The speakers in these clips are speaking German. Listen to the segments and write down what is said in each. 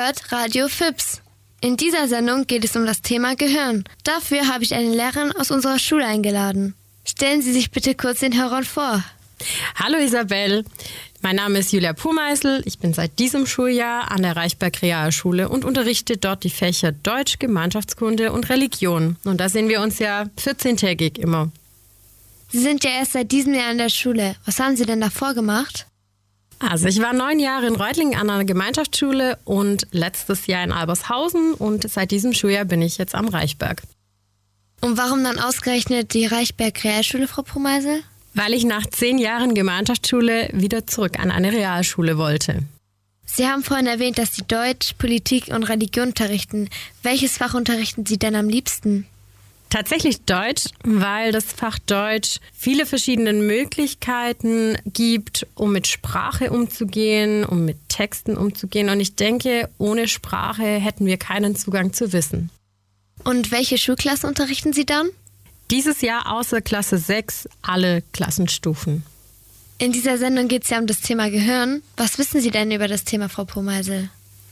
hört Radio FIPS. In dieser Sendung geht es um das Thema Gehirn. Dafür habe ich eine Lehrerin aus unserer Schule eingeladen. Stellen Sie sich bitte kurz den Hörern vor. Hallo Isabel, mein Name ist Julia Purmeißel. Ich bin seit diesem Schuljahr an der Reichberg Realschule und unterrichte dort die Fächer Deutsch, Gemeinschaftskunde und Religion. Und da sehen wir uns ja 14-tägig immer. Sie sind ja erst seit diesem Jahr in der Schule. Was haben Sie denn davor gemacht? Also ich war 9 Jahre in Reutlingen an einer Gemeinschaftsschule und letztes Jahr in Albershausen und seit diesem Schuljahr bin ich jetzt am Reichberg. Und warum dann ausgerechnet die Reichberg Realschule, Frau Purmeißel? Weil ich nach 10 Jahren Gemeinschaftsschule wieder zurück an eine Realschule wollte. Sie haben vorhin erwähnt, dass Sie Deutsch, Politik und Religion unterrichten. Welches Fach unterrichten Sie denn am liebsten? Tatsächlich Deutsch, weil das Fach Deutsch viele verschiedene Möglichkeiten gibt, um mit Sprache umzugehen, um mit Texten umzugehen. Und ich denke, ohne Sprache hätten wir keinen Zugang zu Wissen. Und welche Schulklassen unterrichten Sie dann? Dieses Jahr außer Klasse 6 alle Klassenstufen. In dieser Sendung geht es ja um das Thema Gehirn. Was wissen Sie denn über das Thema, Frau Purmeißel?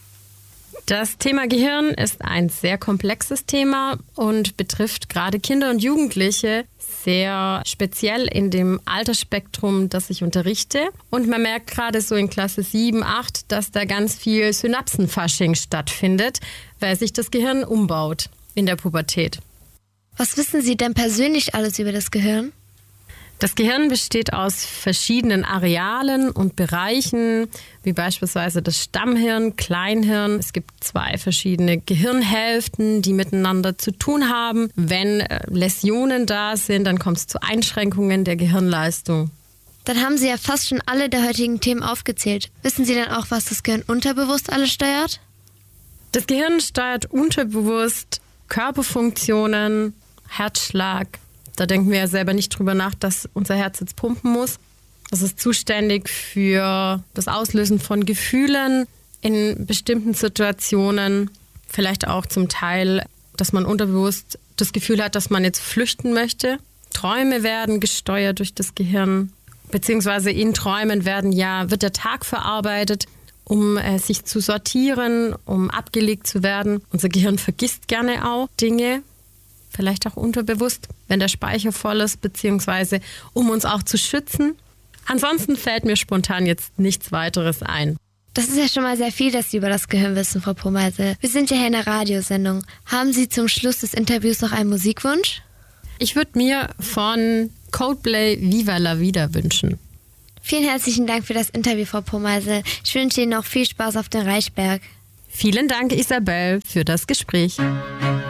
Das Thema Gehirn ist ein sehr komplexes Thema und betrifft gerade Kinder und Jugendliche sehr speziell in dem Altersspektrum, das ich unterrichte. Und man merkt gerade so in Klasse 7, 8, dass da ganz viel Synapsenfasching stattfindet, weil sich das Gehirn umbaut in der Pubertät. Was wissen Sie denn persönlich alles über das Gehirn? Das Gehirn besteht aus verschiedenen Arealen und Bereichen, wie beispielsweise das Stammhirn, Kleinhirn. Es gibt 2 verschiedene Gehirnhälften, die miteinander zu tun haben. Wenn Läsionen da sind, dann kommt es zu Einschränkungen der Gehirnleistung. Dann haben Sie ja fast schon alle der heutigen Themen aufgezählt. Wissen Sie denn auch, was das Gehirn unterbewusst alles steuert? Das Gehirn steuert unterbewusst Körperfunktionen, Herzschlag. Da denken wir ja selber nicht drüber nach, dass unser Herz jetzt pumpen muss. Das ist zuständig für das Auslösen von Gefühlen in bestimmten Situationen. Vielleicht auch zum Teil, dass man unterbewusst das Gefühl hat, dass man jetzt flüchten möchte. Träume werden gesteuert durch das Gehirn. Beziehungsweise in Träumen wird der Tag verarbeitet, um sich zu sortieren, um abgelegt zu werden. Unser Gehirn vergisst gerne auch Dinge. Vielleicht auch unterbewusst, wenn der Speicher voll ist, beziehungsweise um uns auch zu schützen. Ansonsten fällt mir spontan jetzt nichts weiteres ein. Das ist ja schon mal sehr viel, dass Sie über das Gehirn wissen, Frau Purmeißel. Wir sind ja hier in einer Radiosendung. Haben Sie zum Schluss des Interviews noch einen Musikwunsch? Ich würde mir von Coldplay Viva la Vida wünschen. Vielen herzlichen Dank für das Interview, Frau Purmeißel. Ich wünsche Ihnen noch viel Spaß auf dem Reichberg. Vielen Dank, Isabel, für das Gespräch.